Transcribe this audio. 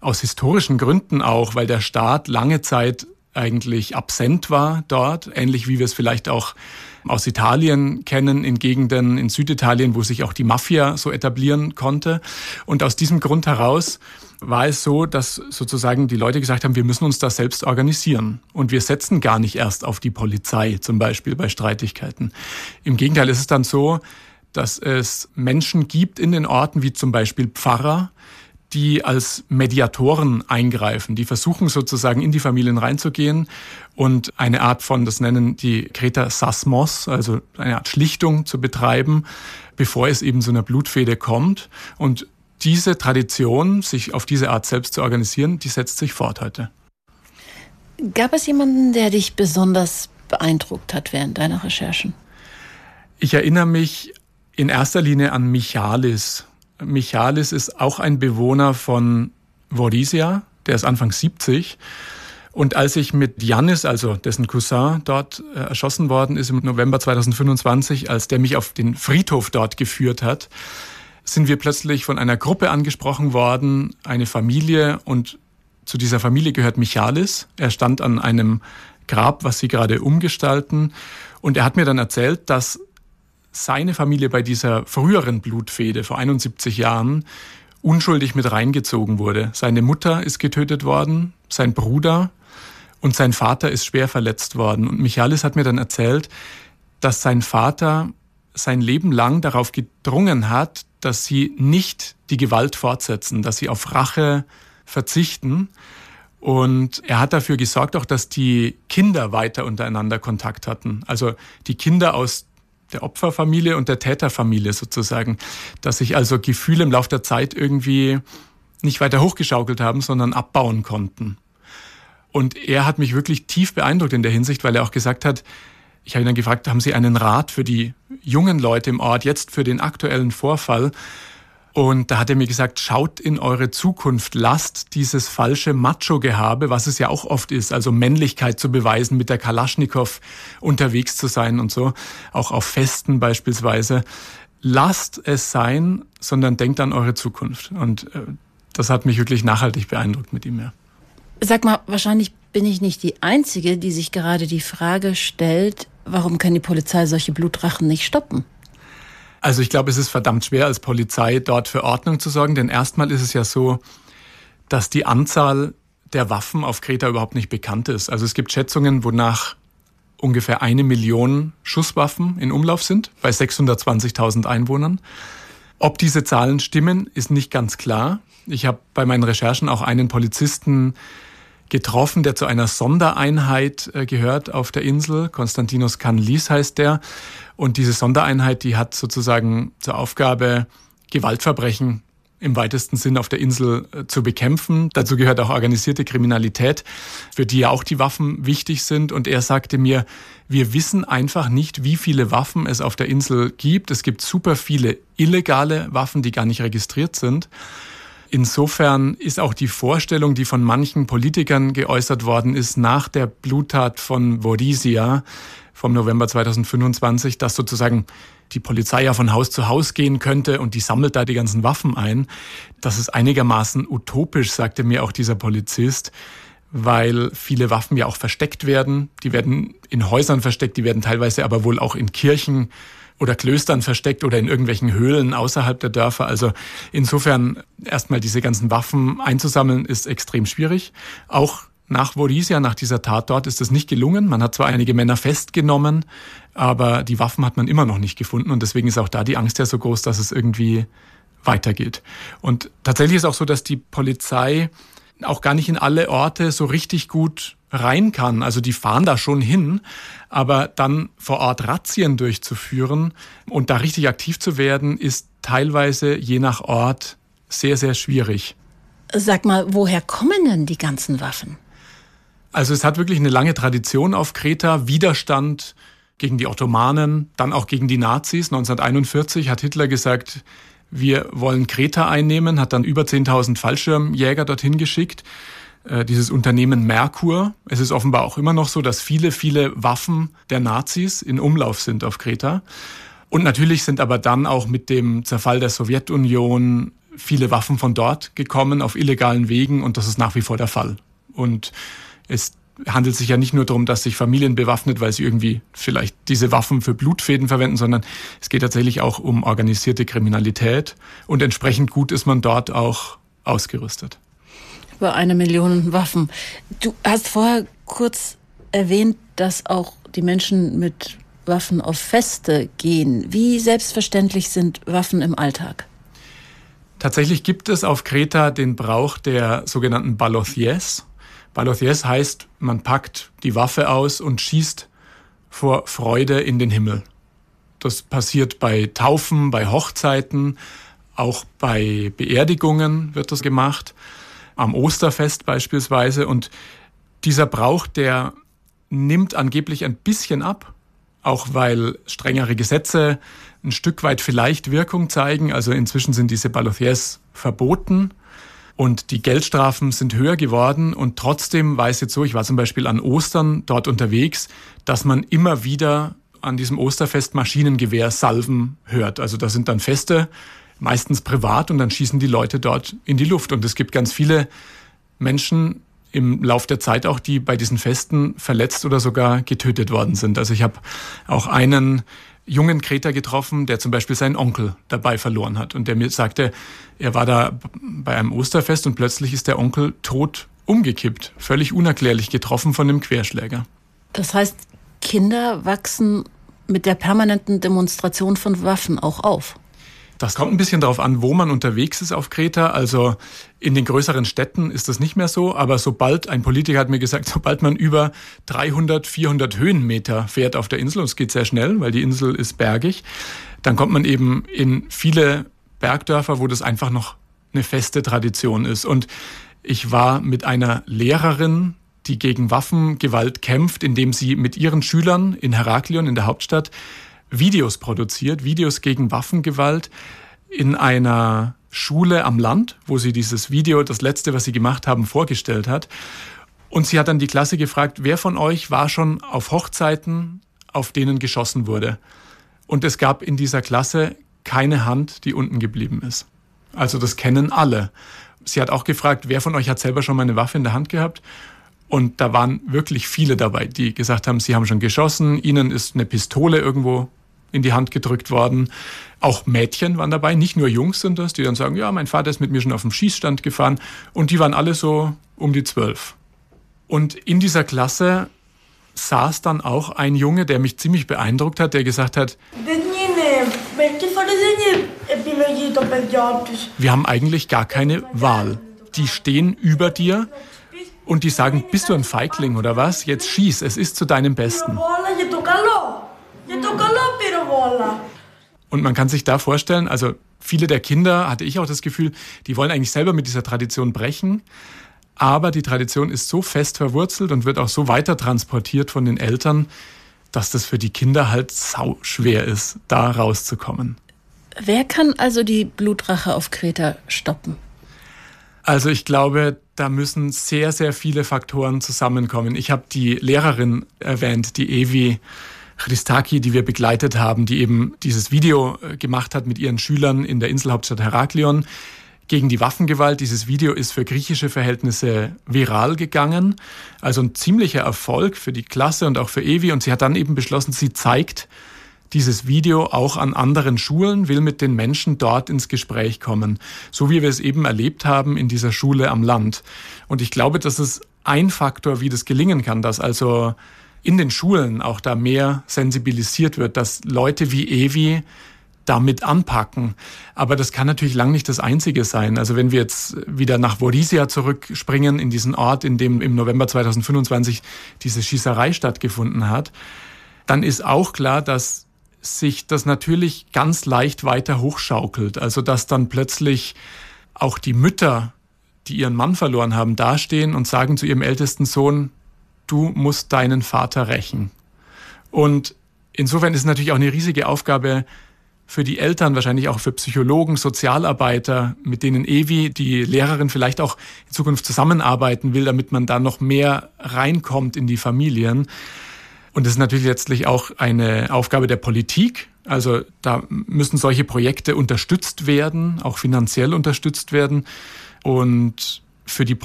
aus historischen Gründen auch, weil der Staat lange Zeit eigentlich absent war dort, ähnlich wie wir es vielleicht auch aus Italien kennen, in Gegenden in Süditalien, wo sich auch die Mafia so etablieren konnte. Und aus diesem Grund heraus war es so, dass sozusagen die Leute gesagt haben, wir müssen uns das selbst organisieren. Und wir setzen gar nicht erst auf die Polizei, zum Beispiel bei Streitigkeiten. Im Gegenteil ist es dann so, dass es Menschen gibt in den Orten, wie zum Beispiel Pfarrer, die als Mediatoren eingreifen, die versuchen sozusagen in die Familien reinzugehen und eine Art von, das nennen die Kreter Sasmos, also eine Art Schlichtung zu betreiben, bevor es eben zu einer Blutfehde kommt. Und diese Tradition, sich auf diese Art selbst zu organisieren, die setzt sich fort heute. Gab es jemanden, der dich besonders beeindruckt hat während deiner Recherchen? Ich erinnere mich in erster Linie an Michalis. Michalis ist auch ein Bewohner von Vorissia, der ist Anfang 70. Und als ich mit Yannis, also dessen Cousin, dort erschossen worden ist im November 2025, als der mich auf den Friedhof dort geführt hat, sind wir plötzlich von einer Gruppe angesprochen worden, eine Familie, und zu dieser Familie gehört Michalis. Er stand an einem Grab, was sie gerade umgestalten, und er hat mir dann erzählt, dass seine Familie bei dieser früheren Blutfehde vor 71 Jahren unschuldig mit reingezogen wurde. Seine Mutter ist getötet worden, sein Bruder und sein Vater ist schwer verletzt worden. Und Michalis hat mir dann erzählt, dass sein Vater sein Leben lang darauf gedrungen hat, dass sie nicht die Gewalt fortsetzen, dass sie auf Rache verzichten. Und er hat dafür gesorgt auch, dass die Kinder weiter untereinander Kontakt hatten. Also die Kinder aus der Opferfamilie und der Täterfamilie sozusagen, dass sich also Gefühle im Laufe der Zeit irgendwie nicht weiter hochgeschaukelt haben, sondern abbauen konnten. Und er hat mich wirklich tief beeindruckt in der Hinsicht, weil er auch gesagt hat, ich habe ihn dann gefragt, haben Sie einen Rat für die jungen Leute im Ort, jetzt für den aktuellen Vorfall? Und da hat er mir gesagt, schaut in eure Zukunft, lasst dieses falsche Macho-Gehabe, was es ja auch oft ist, also Männlichkeit zu beweisen, mit der Kalaschnikow unterwegs zu sein und so, auch auf Festen beispielsweise. Lasst es sein, sondern denkt an eure Zukunft. Und das hat mich wirklich nachhaltig beeindruckt mit ihm, ja. Sag mal, wahrscheinlich bin ich nicht die Einzige, die sich gerade die Frage stellt, warum kann die Polizei solche Blutrachen nicht stoppen? Also ich glaube, es ist verdammt schwer, als Polizei dort für Ordnung zu sorgen, denn erstmal ist es ja so, dass die Anzahl der Waffen auf Kreta überhaupt nicht bekannt ist. Also es gibt Schätzungen, wonach ungefähr 1 Million Schusswaffen in Umlauf sind, bei 620.000 Einwohnern. Ob diese Zahlen stimmen, ist nicht ganz klar. Ich habe bei meinen Recherchen auch einen Polizisten getroffen, der zu einer Sondereinheit gehört auf der Insel. Konstantinos Kanlis heißt der. Und diese Sondereinheit, die hat sozusagen zur Aufgabe, Gewaltverbrechen im weitesten Sinn auf der Insel zu bekämpfen. Dazu gehört auch organisierte Kriminalität, für die ja auch die Waffen wichtig sind. Und er sagte mir, wir wissen einfach nicht, wie viele Waffen es auf der Insel gibt. Es gibt super viele illegale Waffen, die gar nicht registriert sind. Insofern ist auch die Vorstellung, die von manchen Politikern geäußert worden ist, nach der Bluttat von Vorissia vom November 2025, dass sozusagen die Polizei ja von Haus zu Haus gehen könnte und die sammelt da die ganzen Waffen ein. Das ist einigermaßen utopisch, sagte mir auch dieser Polizist, weil viele Waffen ja auch versteckt werden. Die werden in Häusern versteckt, die werden teilweise aber wohl auch in Kirchen oder Klöstern versteckt oder in irgendwelchen Höhlen außerhalb der Dörfer. Also insofern erstmal diese ganzen Waffen einzusammeln, ist extrem schwierig. Auch nach Vorissia, nach dieser Tat dort, ist es nicht gelungen. Man hat zwar einige Männer festgenommen, aber die Waffen hat man immer noch nicht gefunden. Und deswegen ist auch da die Angst ja so groß, dass es irgendwie weitergeht. Und tatsächlich ist auch so, dass die Polizei auch gar nicht in alle Orte so richtig gut rein kann. Also die fahren da schon hin, aber dann vor Ort Razzien durchzuführen und da richtig aktiv zu werden, ist teilweise je nach Ort sehr, sehr schwierig. Sag mal, woher kommen denn die ganzen Waffen? Also es hat wirklich eine lange Tradition auf Kreta, Widerstand gegen die Ottomanen, dann auch gegen die Nazis. 1941 hat Hitler gesagt, wir wollen Kreta einnehmen, hat dann über 10.000 Fallschirmjäger dorthin geschickt. Dieses Unternehmen Merkur. Es ist offenbar auch immer noch so, dass viele, viele Waffen der Nazis in Umlauf sind auf Kreta. Und natürlich sind aber dann auch mit dem Zerfall der Sowjetunion viele Waffen von dort gekommen, auf illegalen Wegen, und das ist nach wie vor der Fall. Und es handelt sich ja nicht nur darum, dass sich Familien bewaffnet, weil sie irgendwie vielleicht diese Waffen für Blutfäden verwenden, sondern es geht tatsächlich auch um organisierte Kriminalität, und entsprechend gut ist man dort auch ausgerüstet. Über 1 Million Waffen. Du hast vorher kurz erwähnt, dass auch die Menschen mit Waffen auf Feste gehen. Wie selbstverständlich sind Waffen im Alltag? Tatsächlich gibt es auf Kreta den Brauch der sogenannten Balothies. Balothies heißt, man packt die Waffe aus und schießt vor Freude in den Himmel. Das passiert bei Taufen, bei Hochzeiten, auch bei Beerdigungen wird das gemacht, am Osterfest beispielsweise. Und dieser Brauch, der nimmt angeblich ein bisschen ab, auch weil strengere Gesetze ein Stück weit vielleicht Wirkung zeigen. Also inzwischen sind diese Balothies verboten. Und die Geldstrafen sind höher geworden, und trotzdem war es jetzt so, ich war zum Beispiel an Ostern dort unterwegs, dass man immer wieder an diesem Osterfest Maschinengewehrsalven hört. Also da sind dann Feste, meistens privat, und dann schießen die Leute dort in die Luft. Und es gibt ganz viele Menschen im Lauf der Zeit auch, die bei diesen Festen verletzt oder sogar getötet worden sind. Also ich habe auch einen jungen Kreter getroffen, der zum Beispiel seinen Onkel dabei verloren hat und der mir sagte, er war da bei einem Osterfest und plötzlich ist der Onkel tot umgekippt, völlig unerklärlich getroffen von einem Querschläger. Das heißt, Kinder wachsen mit der permanenten Demonstration von Waffen auch auf? Das kommt ein bisschen darauf an, wo man unterwegs ist auf Kreta. Also in den größeren Städten ist das nicht mehr so. Aber ein Politiker hat mir gesagt, sobald man über 300, 400 Höhenmeter fährt auf der Insel, und es geht sehr schnell, weil die Insel ist bergig, dann kommt man eben in viele Bergdörfer, wo das einfach noch eine feste Tradition ist. Und ich war mit einer Lehrerin, die gegen Waffengewalt kämpft, indem sie mit ihren Schülern in Heraklion, in der Hauptstadt, Videos produziert, Videos gegen Waffengewalt in einer Schule am Land, wo sie dieses Video, das letzte, was sie gemacht haben, vorgestellt hat. Und sie hat dann die Klasse gefragt, wer von euch war schon auf Hochzeiten, auf denen geschossen wurde? Und es gab in dieser Klasse keine Hand, die unten geblieben ist. Also das kennen alle. Sie hat auch gefragt, wer von euch hat selber schon mal eine Waffe in der Hand gehabt? Und da waren wirklich viele dabei, die gesagt haben, sie haben schon geschossen, ihnen ist eine Pistole irgendwo in die Hand gedrückt worden. Auch Mädchen waren dabei, nicht nur Jungs sind das, die dann sagen, ja, mein Vater ist mit mir schon auf dem Schießstand gefahren. Und die waren alle so um die 12. Und in dieser Klasse saß dann auch ein Junge, der mich ziemlich beeindruckt hat, der gesagt hat, wir haben eigentlich gar keine Wahl. Die stehen über dir und die sagen, bist du ein Feigling oder was? Jetzt schieß, es ist zu deinem Besten. Und man kann sich da vorstellen, also viele der Kinder, hatte ich auch das Gefühl, die wollen eigentlich selber mit dieser Tradition brechen. Aber die Tradition ist so fest verwurzelt und wird auch so weiter transportiert von den Eltern, dass das für die Kinder halt sau schwer ist, da rauszukommen. Wer kann also die Blutrache auf Kreta stoppen? Also ich glaube, da müssen sehr, sehr viele Faktoren zusammenkommen. Ich habe die Lehrerin erwähnt, die Evi Christaki, die wir begleitet haben, die eben dieses Video gemacht hat mit ihren Schülern in der Inselhauptstadt Heraklion gegen die Waffengewalt. Dieses Video ist für griechische Verhältnisse viral gegangen. Also ein ziemlicher Erfolg für die Klasse und auch für Evi. Und sie hat dann eben beschlossen, sie zeigt dieses Video auch an anderen Schulen, will mit den Menschen dort ins Gespräch kommen. So wie wir es eben erlebt haben in dieser Schule am Land. Und ich glaube, das ist ein Faktor, wie das gelingen kann, dass also in den Schulen auch da mehr sensibilisiert wird, dass Leute wie Evi damit anpacken. Aber das kann natürlich lang nicht das Einzige sein. Also wenn wir jetzt wieder nach Vorizia zurückspringen, in diesen Ort, in dem im November 2025 diese Schießerei stattgefunden hat, dann ist auch klar, dass sich das natürlich ganz leicht weiter hochschaukelt. Also dass dann plötzlich auch die Mütter, die ihren Mann verloren haben, dastehen und sagen zu ihrem ältesten Sohn, du musst deinen Vater rächen. Und insofern ist es natürlich auch eine riesige Aufgabe für die Eltern, wahrscheinlich auch für Psychologen, Sozialarbeiter, mit denen Evi, die Lehrerin, vielleicht auch in Zukunft zusammenarbeiten will, damit man da noch mehr reinkommt in die Familien. Und es ist natürlich letztlich auch eine Aufgabe der Politik, Also da müssen solche Projekte unterstützt werden, auch finanziell unterstützt werden. Und für die